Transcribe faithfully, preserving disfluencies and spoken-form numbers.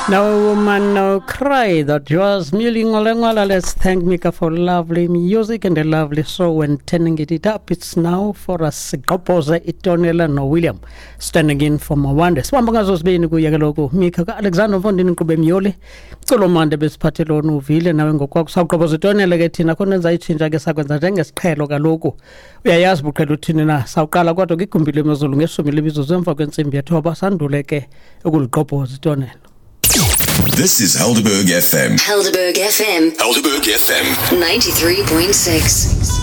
No woman, no cry. That was Muli Ngolengwala. Let's thank Mika for lovely music and a lovely show and turning it up. It's now for us. Gopoza Itonela no William. Standing in for Mawande. Swambangazo's being Guyagalogo. Mika Alexander von Dinkube Mioli. Solomon de Bespatelo no Ville. Now go cock so Gopoza Itonela getting a condensai change. I guess I got the Rengas Kailoga logo. We are Yas Bukalutina. Saukala got to get Kumbilimazulunga. So Milibizum for Gensimbia Toba Sanduleke. A good Gopoza Itonel. This is Helderberg F M. Helderberg F M. Helderberg F M. ninety-three point six.